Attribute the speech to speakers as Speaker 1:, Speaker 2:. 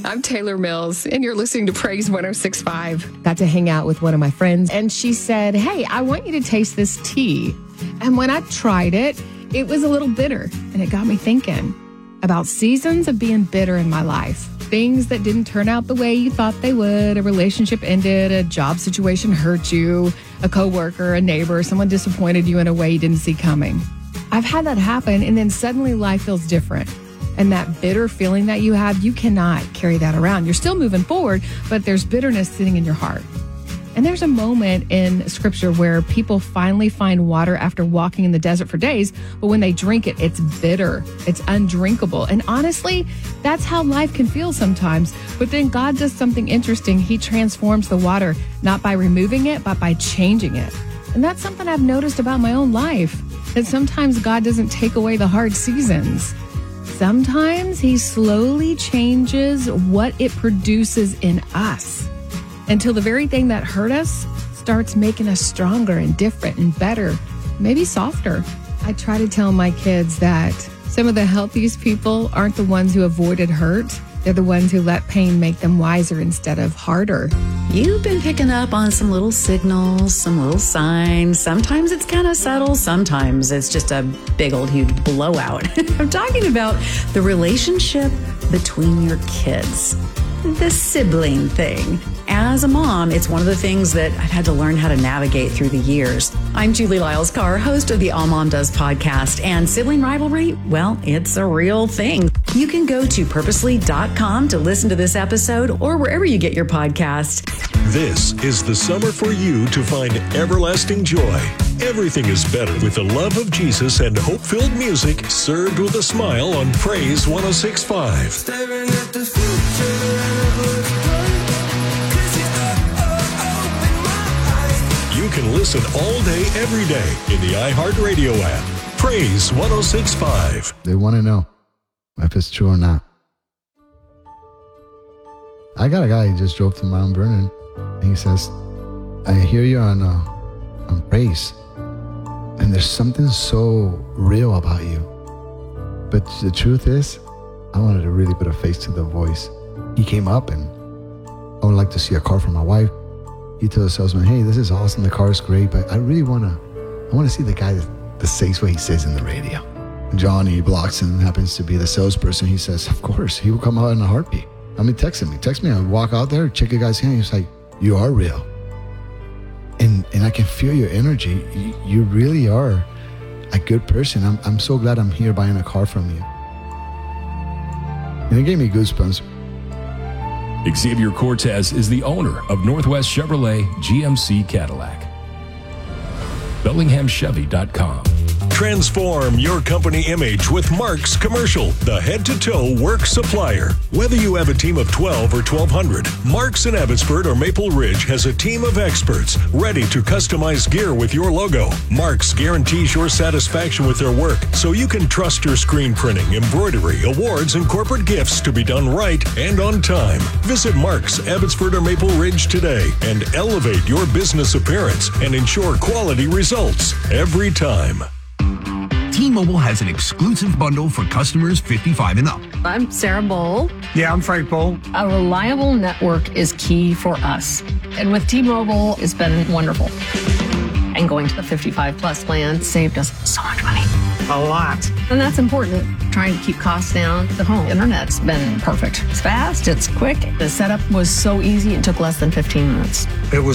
Speaker 1: I'm Taylor Mills, and you're listening to Praise 106.5. Got to hang out with one of my friends, and she said, hey, I want you to taste this tea. And when I tried it, it was a little bitter, and it got me thinking about seasons of being bitter in my life. Things that didn't turn out the way you thought they would. A relationship ended, a job situation hurt you, a coworker, a neighbor, someone disappointed you in a way you didn't see coming. I've had that happen, and then suddenly life feels different. And that bitter feeling that you have, you cannot carry that around. You're still moving forward, but there's bitterness sitting in your heart. And there's a moment in Scripture where people finally find water after walking in the desert for days, but when they drink it, it's bitter. It's undrinkable. And honestly, that's how life can feel sometimes. But then God does something interesting. He transforms the water, not by removing it, but by changing it. And that's something I've noticed about my own life, that sometimes God doesn't take away the hard seasons. Sometimes he slowly changes what it produces in us until the very thing that hurt us starts making us stronger and different and better, maybe softer. I try to tell my kids that some of the healthiest people aren't the ones who avoided hurt. They're the ones who let pain make them wiser instead of harder.
Speaker 2: You've been picking up on some little signals, some little signs. Sometimes it's kind of subtle. Sometimes it's just a big old huge blowout. I'm talking about the relationship between your kids, the sibling thing. As a mom, it's one of the things that I've had to learn how to navigate through the years. I'm Julie Lyles-Carr, host of the All Mom Does podcast, and sibling rivalry, well, it's a real thing. You can go to purposely.com to listen to this episode or wherever you get your podcasts.
Speaker 3: This is the summer for you to find everlasting joy. Everything is better with the love of Jesus and hope-filled music served with a smile on Praise 106.5.
Speaker 4: Staring at the future.
Speaker 3: You can listen all day, every day in the iHeartRadio app. Praise 106.5.
Speaker 5: They want to know if it's true or not. I got a guy who just drove to Mount Vernon, and he says, I hear you on Praise, and there's something so real about you. But the truth is, I wanted to really put a face to the voice. He came up, and I would like to see a car for my wife. He told the salesman, hey, this is awesome, the car is great, but I really want to see the guy that says what he says in the radio. Johnny Blockson happens to be the salesperson. He says, of course, he will come out in a heartbeat. I mean, text me. I walk out there, check a guy's hand. He's like, you are real. And I can feel your energy. You really are a good person. I'm so glad I'm here buying a car from you. And it gave me goosebumps.
Speaker 6: Xavier Cortez is the owner of Northwest Chevrolet GMC Cadillac. BellinghamChevy.com.
Speaker 3: Transform your company image with Mark's Commercial, the head-to-toe work supplier. Whether you have a team of 12 or 1,200, Mark's in Abbotsford or Maple Ridge has a team of experts ready to customize gear with your logo. Mark's guarantees your satisfaction with their work, so you can trust your screen printing, embroidery, awards, and corporate gifts to be done right and on time. Visit Mark's, Abbotsford or Maple Ridge today and elevate your business appearance and ensure quality results every time.
Speaker 7: T-Mobile has an exclusive bundle for customers 55 and up.
Speaker 8: I'm Sarah Bowl.
Speaker 9: Yeah, I'm Frank Bowl.
Speaker 8: A reliable network is key for us. And with T-Mobile, it's been wonderful. And going to the 55 plus plan saved us so much money.
Speaker 9: A lot.
Speaker 8: And that's important. Trying to keep costs down. The home internet's been perfect. It's fast, it's quick. The setup was so easy, it took less than 15 minutes.
Speaker 9: It was